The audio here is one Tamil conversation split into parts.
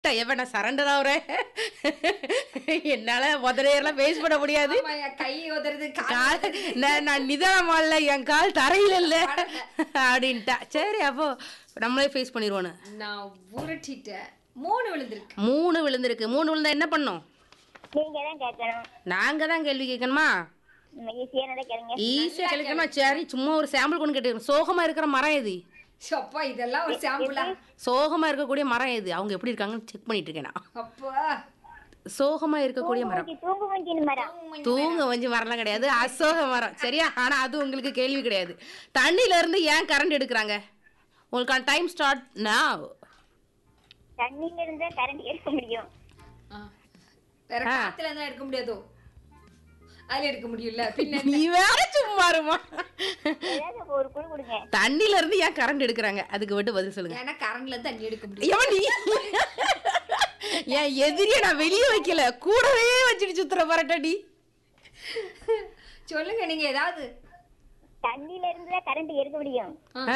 எவன் நான் சரண்டர் ஆகுறேன். என்னால முதலையெல்லாம் ஃபேஸ் பண்ண முடியாது. கை உதறது கால் நான் நிதானமால என் கால் தரையில இல்ல அப்படின்ட்டா. சரி அப்போ நம்மளே ஃபேஸ் பண்ணிடுவோன்னு நான் உருட்டிட்டேன். 3 விழுந்திருக்கு. 3 விழுந்திருக்கு. 3 விழுந்தா என்ன பண்ணோம்? நீங்க தான் கேட்கணும். நாங்க தான் கேள்வி கேட்கணுமா? ஈஸியானதை கேளுங்க. ஈஸியா கேட்கணுமா? சரி சும்மா ஒரு சாம்பிள் கொண்டு கேட்டு. சோகமா இருக்கிற மரம் எது? அப்பா இதெல்லாம் ஒரு சாம்பிளா? சோகமா இருக்கக்கூடிய மரம் எது? அவங்க எப்படி இருக்காங்கன்னு செக் பண்ணிட்டு இருக்கேன் நான். அப்பா சோகமா இருக்கக்கூடிய மரம் தூங்கு மஞ்சின் மரம். தூங்க வஞ்சி மரம்லாம் கிடையாது, அசோக மரம். சரியா? ஆனா அது உங்களுக்கு கேள்வி கிடையாது. தண்ணில இருந்து ஏன் கரண்ட் எடுக்கிறாங்க? உங்களுக்கான டைம் ஸ்டார்ட் நவ். தண்ணியில இருந்தா கரண்ட் எடுக்க முடியும். வேற காத்துல இருந்தா எடுக்க முடியாதோ? அதுல எடுக்க முடியல. பின்ன நீ வேற சும்மா இருமா. ஏதாவது ஒரு குழு கொடுங்க. தண்ணில இருந்து ஏன் கரண்ட் எடுக்கிறாங்க? அதுக்கு மட்டும் பதில் சொல்லுங்க. ஏன்னா கரண்ட்ல இருந்து தண்ணி எடுக்க முடியும். எவன் நீ? என் எதிரியை நான் வெளியே வைக்கல, கூடவே வச்சுட்டு சுத்துற பரட்டடி. சொல்லுங்க நீங்க ஏதாவது. தண்ணியில இருந்து தான் கரண்ட் எடுக்க முடியும்.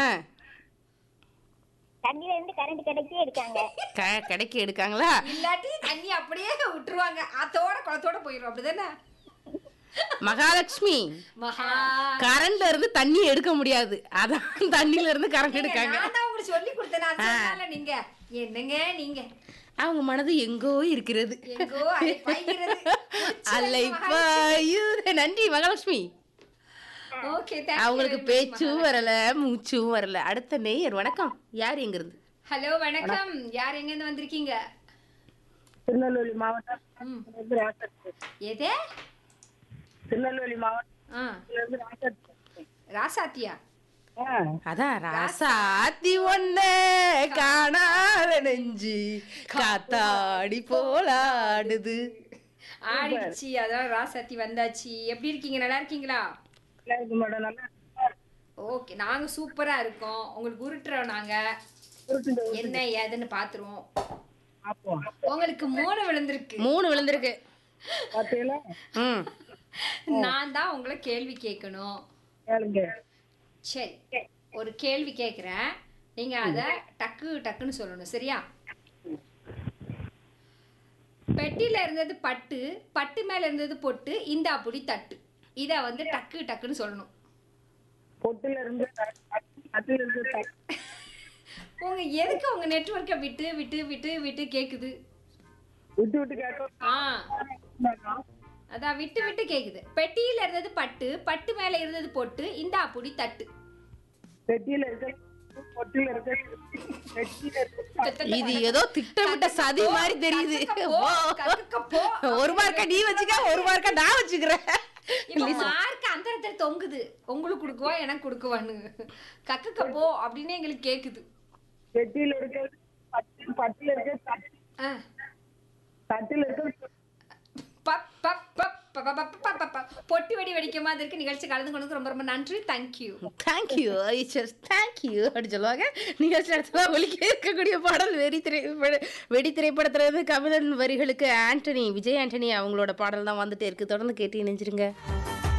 தண்ணியில இருந்து கரண்ட் கிடைக்கே எடுக்காங்க. கிடைக்க எடுக்காங்களா? இல்லாட்டி தண்ணி அப்படியே விட்டுருவாங்க. ஆத்தோட குளத்தோட போயிடும். அப்படிதானே மகாலட்சுமி? கரண்ட்ல இருந்து தண்ணி எடுக்க முடியாது, அதான் தண்ணில இருந்து கரண்ட் எடுக்காங்க. நான் தான் உங்களுக்கு சொல்லி கொடுத்தேன். நீங்க என்னங்க நீங்க அவங்க மனது எங்கோ இருக்கிறது. எங்கோ அலைப்பாய்கிறது. அலைப்பாயுதே. நன்றி மகாலட்சுமி. ஓகே அவங்களுக்கு பேச்சும் வரல, மூச்சும் வரல. அடுத்த நேயர் வணக்கம். யார் எங்க இருந்து? ஹலோ வணக்கம். யார் எங்க இருந்து வந்திருக்கீங்க? திருநெல்வேலி மாவட்டம். எதே? திருநெல்வேலி மாவட்டம். ராசாத்தியா? அதான் ராசாத்தி ஒண்ணே காணாத நெஞ்சு காத்தாடி போலாடுது. ஆடிடுச்சு. அதான் ராசாத்தி வந்தாச்சு. எப்படி இருக்கீங்க? நல்லா இருக்கீங்களா? ஓகே நாங்க சூப்பரா இருக்கோம். உங்களுக்கு உருட்டுறோம் நாங்க. என்ன ஏதுன்னு பாத்துருவோம். உங்களுக்கு 3 விழுந்திருக்கு. 3 விழுந்திருக்கு. நான் தான் உங்களை கேள்வி கேட்கணும். சரி ஒரு கேள்வி கேக்குறேன். நீங்க அத டக்கு டக்குன்னு சொல்லணும். சரியா? பெட்டில இருந்தது பட்டு, பட்டு மேல இருந்தது பொட்டு, இந்த அப்படி தட்டு. இத வந்து டக்கு டக்குன்னு சொல்லணும். பொட்டுல இருந்து உங்க எதுக்கு உங்க நெட்வொர்க்க விட்டு விட்டு விட்டு விட்டு கேக்குது? விட்டு விட்டு கேட்க. அதான் விட்டு விட்டு கேக்குது. பெட்டியில இருந்தது பட்டு, பட்டு மேல இருந்தது பொட்டு, இந்த அப்படி தட்டு. பெட்டியில இருக்க பொட்டுல இருக்க. இது ஏதோ திட்டமிட்ட சதி மாதிரி தெரியுது. ஒரு மார்க்கா நீ வச்சுக்க, ஒரு மார்க்கா நான் வச்சுக்கிறேன். மார்க் அந்த இடத்துல தொங்குது. உங்களுக்கு கொடுக்குவா எனக்கு கொடுக்குவான்னு. கக்குக்க போ அப்படின்னு எங்களுக்கு கேக்குது. பெட்டியில இருக்க பட்டுல இருக்க தட்டுல இருக்க பொட்டி வெடி வெடிக்க மாதிரி இருக்கு. நிகழ்ச்சி கலந்து கொண்டு ரொம்ப ரொம்ப நன்றி. தேங்க்யூ. தேங்க்யூ தேங்க்யூ அப்படி சொல்லுவாங்க. நிகழ்ச்சி இடத்துல ஒலிக்க இருக்கக்கூடிய பாடல் வெடி திரைப்படத்துல இருந்து கபிலன் வரிகளுக்கு ஆண்டனி, விஜய் ஆண்டனி அவங்களோட பாடல் தான் வந்துட்டே இருக்கு. தொடர்ந்து கேட்டு இணைஞ்சிருங்க.